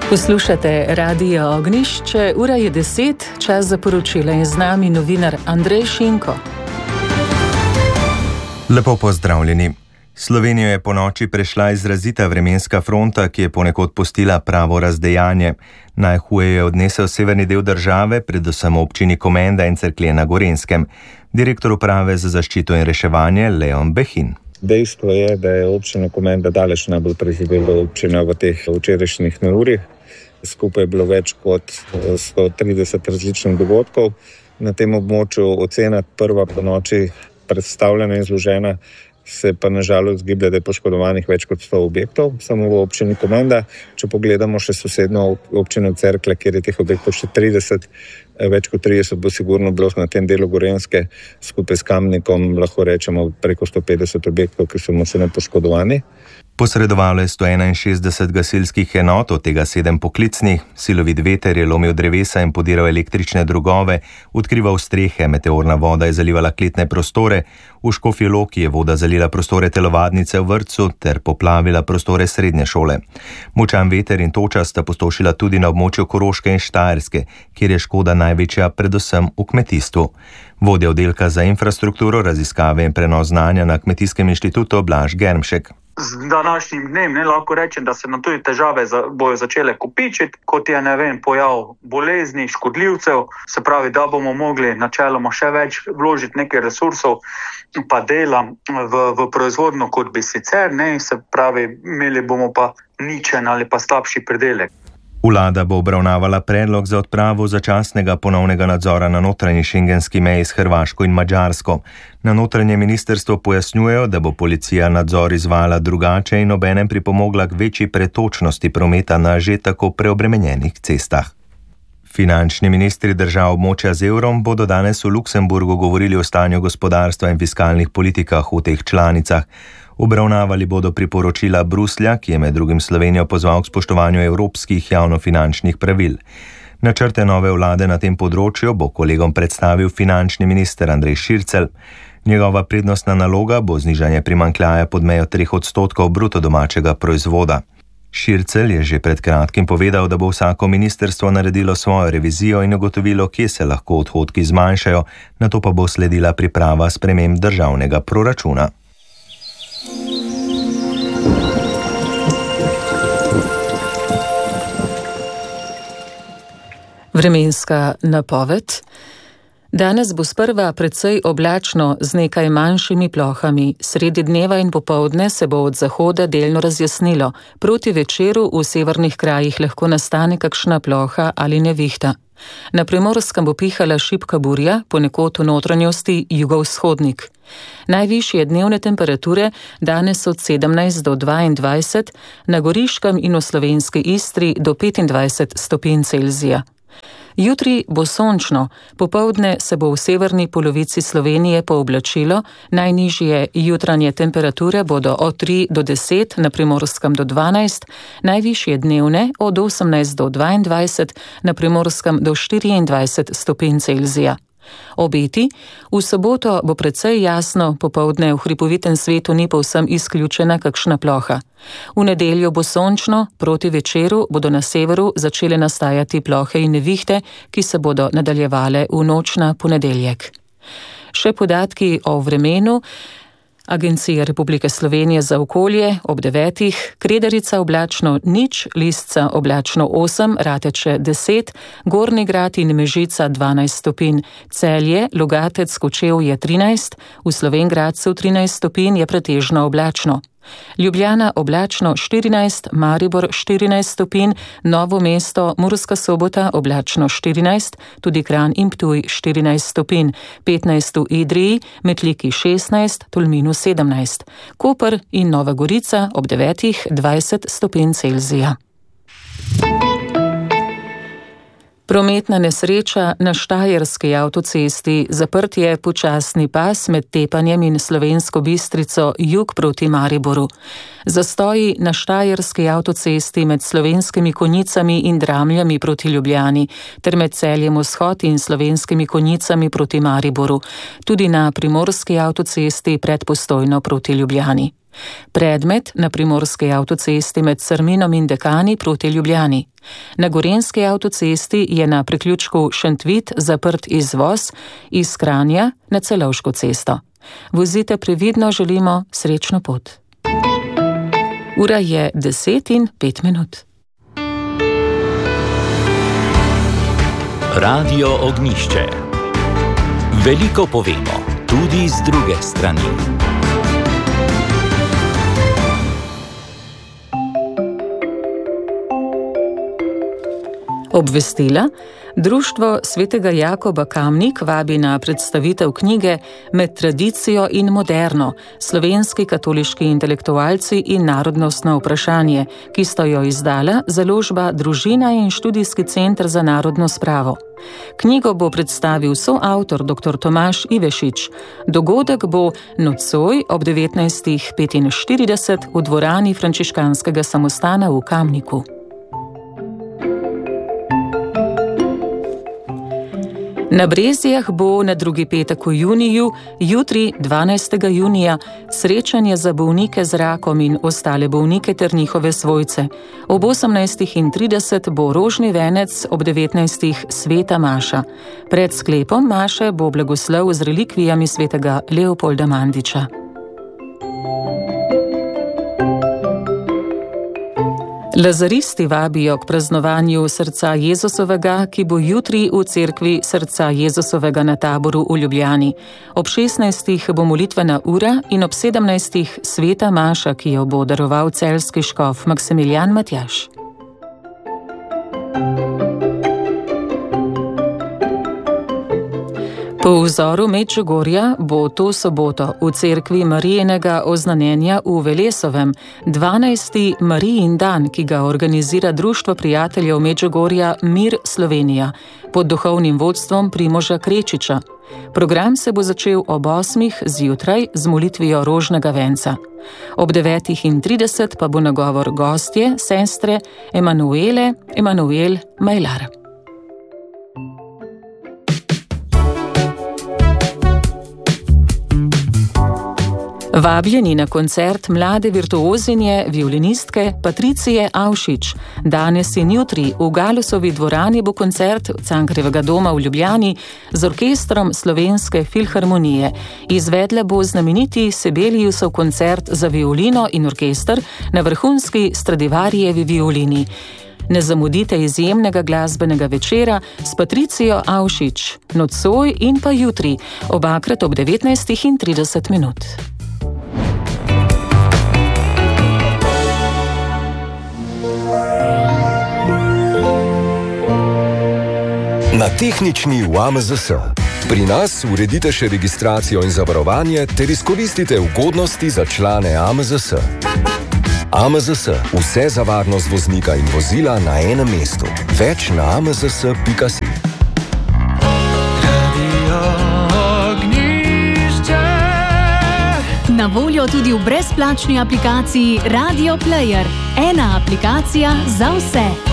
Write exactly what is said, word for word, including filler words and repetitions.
Poslušate Radio Ognjišče, ura je deset, čas za poročila in z nami novinar Andrej Šinko. Lepo pozdravljeni. Slovenijo je po noči prešla izrazita vremenska fronta, ki je ponekod pustila pravo razdejanje. Najhuje je odnesel severni del države, predvsem občini Komenda in Cerklje na Gorenjskem. Direktor uprave za zaščito in reševanje Leon Behin. Dejstvo je, da je občina Komenda daleč najbolj preživela občina v teh včerajšnjih neurjih. Skupaj je bilo več kot sto trideset različnih dogodkov. Na tem območju ocena prva po noči predstavljena in izložena, se pa nažalost giblje, da je poškodovanih več kot sto objektov, samo v občini Komenda. Če pogledamo še sosednjo občino Cerklje, kjer je teh objektov še trideset, več kot trideset bo sigurno bilo na tem delu Gorenjske, skupaj s Kamnikom lahko rečemo preko sto petdeset objektov, ki so močno poškodovani. Posredovalo je sto enainšestdeset gasilskih enot, od tega sedem poklicnih. Silovit veter je lomil drevesa in podiral električne drogove, odkrival strehe, meteorna voda je zalivala kletne prostore, v Škofji Loki je voda zalila prostore telovadnice v vrtcu ter poplavila prostore srednje šole. Močan veter in toča sta pustošila tudi na območju Koroške in Štajerske, kjer je škoda največja predvsem v kmetijstvu. Vodja oddelka za infrastrukturo, raziskave in prenos znanja na Kmetijskem inštitutu Blaž Germšek. Z današnjim dnem ne lahko rečem, da se nam tudi težave za, bojo začele kopičiti, kot je ne vem, pojav bolezni, škodljivcev, se pravi, da bomo mogli načeloma še več vložiti nekaj resursov pa dela v, v proizvodno, kot bi sicer, ne, se pravi, imeli bomo pa ničen ali pa slabši pridelek. Vlada bo obravnavala predlog za odpravo začasnega ponovnega nadzora na notranji šengenski meji s Hrvaško in Madžarsko. Na notranje ministrstvo pojasnjujejo, da bo policija nadzor izvajala drugače in obenem pripomogla k večji pretočnosti prometa na že tako preobremenjenih cestah. Finančni ministri držav območja z evrom bodo danes v Luksemburgu govorili o stanju gospodarstva in fiskalnih politikah v teh članicah. Obravnavali bodo priporočila Bruslja, ki je med drugim Slovenijo pozval k spoštovanju evropskih javnofinančnih pravil. Načrte nove vlade na tem področju bo kolegom predstavil finančni minister Andrej Šircelj. Njegova prednostna naloga bo znižanje primanjkljaja pod mejo treh odstotkov bruto domačega proizvoda. Šircelj je že pred kratkim povedal, da bo vsako ministrstvo naredilo svojo revizijo in ugotovilo, kje se lahko odhodki zmanjšajo, nato pa bo sledila priprava sprememb državnega proračuna. Vremenska napoved. Danes bo sprva precej oblačno z nekaj manjšimi plohami. Sredi dneva in popoldne se bo od zahoda delno razjasnilo. Proti večeru v severnih krajih lahko nastane kakšna ploha ali nevihta. Na Primorskem bo pihala šibka burja, ponekod v notranjosti jugovzhodnik. Najvišje dnevne temperature danes od sedemnajst do dvaindvajset, na Goriškem in v slovenski Istri do petindvajset stopinj Celzija. Jutri bo sončno, popoldne se bo v severni polovici Slovenije pooblačilo, najnižje jutranje temperature bodo od tri do deset, na Primorskem do dvanajst, najvišje dnevne od osemnajst do dvaindvajset, na Primorskem do štiriindvajset stopinj Celzija. Obeti, v soboto bo precej jasno, popoldne v hripovitem svetu ni povsem izključena kakšna ploha. V nedeljo bo sončno, proti večeru bodo na severu začele nastajati plohe in nevihte, ki se bodo nadaljevale v noč na ponedeljek. Še podatki o vremenu. Agencija Republike Slovenije za okolje ob devetih, Kredarica oblačno nič, Listca oblačno osem, Rateče deset, Gornji Grad in Mežica dvanajst stopinj, Celje, Logatec, Kočevje trinajst, v Slovenj Gradcu trinajst stopinj je pretežno oblačno. Ljubljana oblačno štirinajst, Maribor štirinajst stopinj, Novo mesto, Murska Sobota oblačno štirinajst, tudi Kranj in Ptuj štirinajst stopinj, petnajst v Idriji, Metliki šestnajst, Tolminu sedemnajst, Koper in Nova Gorica ob devetih dvajset stopinj Celzija. Prometna nesreča na Štajerski avtocesti, zaprt je počasni pas med Tepanjem in Slovensko Bistrico jug proti Mariboru. Zastoji na Štajerski avtocesti med Slovenskimi Konjicami in Dramljami proti Ljubljani ter med Celjem vzhod in Slovenskimi Konjicami proti Mariboru, tudi na Primorski avtocesti pred Postojno proti Ljubljani. Predmet na primorski avtocesti med Crminom in Dekani proti Ljubljani. Na gorenjski avtocesti je na priključku Šentvit zaprt izvoz iz Kranja na Celovško cesto. Vozite previdno, želimo srečno pot. Ura je deset in pet minut. Radio Ognjišče. Veliko povemo, tudi z druge strani. Obvestila. Društvo svetega Jakoba Kamnik vabi na predstavitev knjige Med tradicijo in moderno, slovenski katoliški intelektualci in narodnostno vprašanje, ki sta jo izdala založba Družina in Študijski center za narodno spravo. Knjigo bo predstavil soavtor dr. Tomaž Ivešič. Dogodek bo nocoj ob devetnajstih petinštirideset v dvorani frančiškanskega samostana v Kamniku. Na Brezjah bo na drugi petek v juniju, jutri dvanajstega junija, srečanje za bolnike z rakom in ostale bolnike ter njihove svojce. Ob osemnajstih trideset bo rožni venec, ob devetnajstih sveta maša. Pred sklepom maše bo blagoslov z relikvijami svetega Leopolda Mandiča. Lazaristi vabijo k praznovanju srca Jezusovega, ki bo jutri v cerkvi srca Jezusovega na Taboru v Ljubljani. Ob šestnajstih bo molitvena ura in ob sedemnajstih sveta maša, ki jo bo daroval celjski škof Maksimilijan Matjaž. Po vzoru Medžugorja bo to soboto v cerkvi Marijinega oznanjenja v Velesovem dvanajsti Marijin dan, ki ga organizira Društvo prijateljev Medžugorja Mir Slovenija pod duhovnim vodstvom Primoža Krečiča. Program se bo začel ob osmih zjutraj z molitvijo rožnega venca. Ob devetih trideset pa bo nagovor gostje, sestre Emanuele, Emanuel Majlar. Vabljeni na koncert mlade virtuozinje, violinistke Patricije Avšič. Danes in jutri v Galusovi dvorani bo koncert Cankarjevega doma v Ljubljani z orkestrom Slovenske filharmonije. Izvedla bo znameniti Sibeliusov koncert za violino in orkester na vrhunski Stradivarijevi violini. Ne zamudite izjemnega glasbenega večera s Patricijo Avšič, nocoj in pa jutri, obakrat ob devetnajstih trideset minut. Na tehnični v A M Z S. Pri nas uredite še registracijo in zavarovanje ter izkoristite ugodnosti za člane A M Z S. A M Z S. Vse za varnost voznika in vozila na enem mestu. Več na a m z s pika si. Na voljo tudi v brezplačni aplikaciji Radio Player. Ena aplikacija za vse.